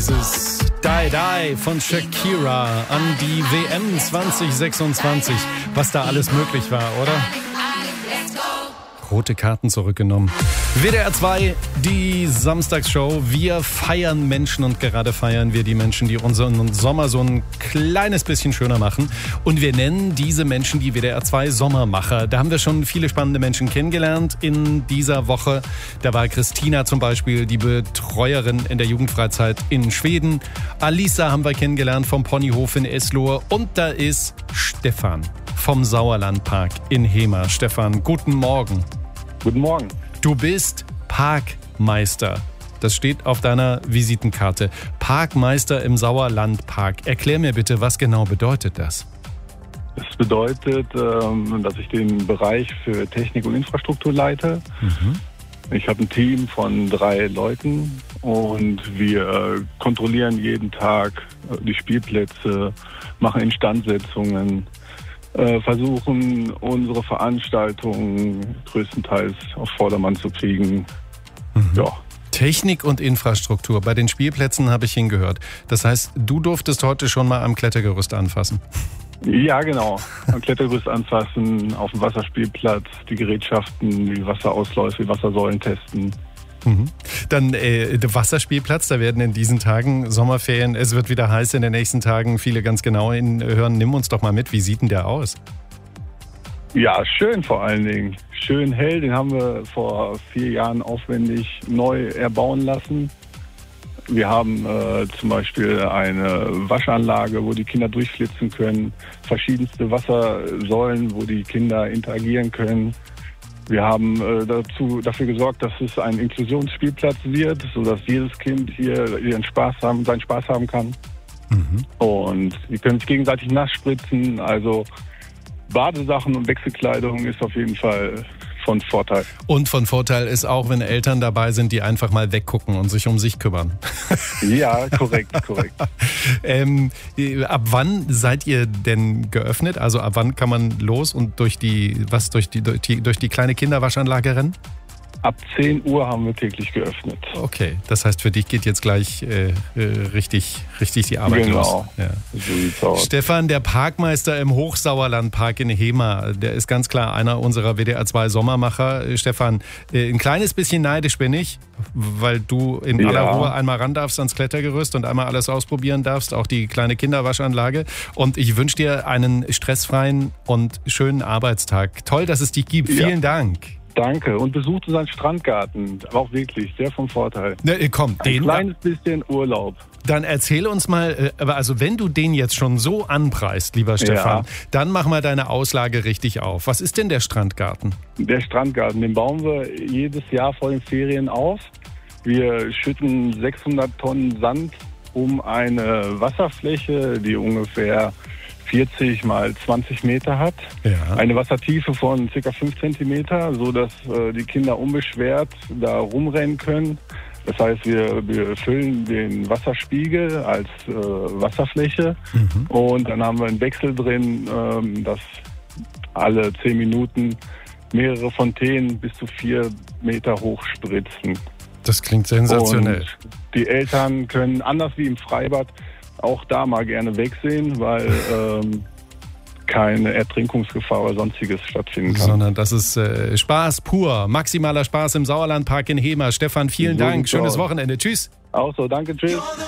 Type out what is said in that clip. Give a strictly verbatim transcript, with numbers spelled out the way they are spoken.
dieses Die Die von Shakira an die W M zwanzig sechsundzwanzig. Was da alles möglich war, oder? Rote Karten zurückgenommen. W D R zwei, die Samstagsshow. Wir feiern Menschen und gerade feiern wir die Menschen, die unseren Sommer so ein kleines bisschen schöner machen. Und wir nennen diese Menschen die W D R zwei Sommermacher. Da haben wir schon viele spannende Menschen kennengelernt in dieser Woche. Da war Christina zum Beispiel, die Betreuerin in der Jugendfreizeit in Schweden. Alisa haben wir kennengelernt vom Ponyhof in Eslohe. Und da ist Stefan vom Sauerlandpark in Hemer. Stefan, guten Morgen. Guten Morgen. Du bist Parkmeister. Das steht auf deiner Visitenkarte. Parkmeister im Sauerlandpark. Erklär mir bitte, was genau bedeutet das? Das bedeutet, dass ich den Bereich für Technik und Infrastruktur leite. Mhm. Ich habe ein Team von drei Leuten und wir kontrollieren jeden Tag die Spielplätze, machen Instandsetzungen, versuchen, unsere Veranstaltungen größtenteils auf Vordermann zu kriegen. Mhm. Ja. Technik und Infrastruktur. Bei den Spielplätzen habe ich hingehört. Das heißt, du durftest heute schon mal am Klettergerüst anfassen. Ja, genau. Am Klettergerüst anfassen, auf dem Wasserspielplatz, die Gerätschaften, die Wasserausläufe, die Wassersäulen testen. Mhm. Dann äh, der Wasserspielplatz, da werden in diesen Tagen Sommerferien, es wird wieder heiß in den nächsten Tagen, viele ganz genau hinhören. Nimm uns doch mal mit, wie sieht denn der aus? Ja, schön vor allen Dingen. Schön hell, den haben wir vor vier Jahren aufwendig neu erbauen lassen. Wir haben äh, zum Beispiel eine Waschanlage, wo die Kinder durchflitzen können, verschiedenste Wassersäulen, wo die Kinder interagieren können. Wir haben äh, dazu, dafür gesorgt, dass es ein Inklusionsspielplatz wird, sodass jedes Kind hier ihren Spaß haben, seinen Spaß haben kann. Mhm. Und die können sich gegenseitig nass spritzen. Also Badesachen und Wechselkleidung ist auf jeden Fall von Vorteil. Und von Vorteil ist auch, wenn Eltern dabei sind, die einfach mal weggucken und sich um sich kümmern. Ja, korrekt, korrekt. ähm, ab wann seid ihr denn geöffnet? Also ab wann kann man los und durch die, was, durch die, durch die, durch die kleine Kinderwaschanlage rennen? Ab zehn Uhr haben wir täglich geöffnet. Okay, das heißt, für dich geht jetzt gleich äh, richtig, richtig die Arbeit genau. los. Ja. So sieht's aus. Stefan, der Parkmeister im Hochsauerlandpark in Hemer, der ist ganz klar einer unserer W D R zwei Sommermacher. Stefan, äh, ein kleines bisschen neidisch bin ich, weil du in ja. aller Ruhe einmal ran darfst ans Klettergerüst und einmal alles ausprobieren darfst, auch die kleine Kinderwaschanlage. Und ich wünsche dir einen stressfreien und schönen Arbeitstag. Toll, dass es dich gibt. Ja. Vielen Dank. Danke. Und besucht unseren Strandgarten. Auch wirklich sehr vom Vorteil. Ne, komm, Ein den kleines bisschen Urlaub. Dann erzähl uns mal, aber also wenn du den jetzt schon so anpreist, lieber Stefan, Ja. dann mach mal deine Auslage richtig auf. Was ist denn der Strandgarten? Der Strandgarten, den bauen wir jedes Jahr vor den Ferien auf. Wir schütten sechshundert Tonnen Sand um eine Wasserfläche, die ungefähr vierzig mal zwanzig Meter hat. Ja. Eine Wassertiefe von ca. fünf Zentimeter, sodass äh, die Kinder unbeschwert da rumrennen können. Das heißt, wir, wir füllen den Wasserspiegel als äh, Wasserfläche mhm. und dann haben wir einen Wechsel drin, ähm, dass alle zehn Minuten mehrere Fontänen bis zu vier Meter hoch spritzen. Das klingt sensationell. Und die Eltern können, anders wie im Freibad, auch da mal gerne wegsehen, weil ähm, keine Ertrinkungsgefahr oder sonstiges stattfinden kann. Sondern das ist äh, Spaß pur, maximaler Spaß im Sauerlandpark in Hemer. Stefan, vielen So Dank, sieht's schönes aus. Wochenende. Tschüss. Auch so, danke, tschüss.